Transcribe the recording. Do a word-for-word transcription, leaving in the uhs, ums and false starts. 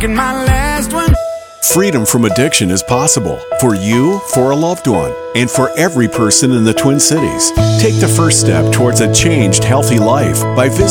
And my last one. Freedom from addiction is possible for you, for a loved one, and for every person in the Twin Cities. Take the first step towards a changed, healthy life by visiting